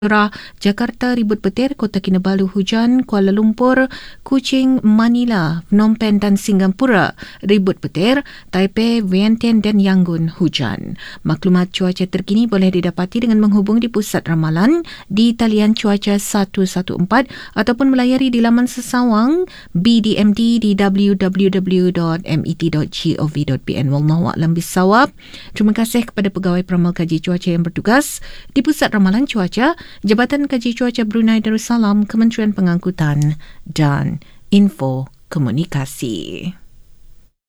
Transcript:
Cerah, Jakarta ribut petir, Kota Kinabalu hujan, Kuala Lumpur, Kuching, Manila, Phnom Penh dan Singapura ribut petir, Taipei, Vientiane dan Yangon hujan. Maklumat cuaca terkini boleh didapati dengan menghubungi di Pusat Ramalan di talian cuaca 114 ataupun melayari di laman sesawang BDMD di www.met.gov.pn. Wallahualam bisawab. Terima kasih kepada pegawai peramal kaji cuaca yang bertugas di Pusat Ramalan Cuaca, Jabatan Kaji Cuaca Brunei Darussalam, Kementerian Pengangkutan dan Info Komunikasi.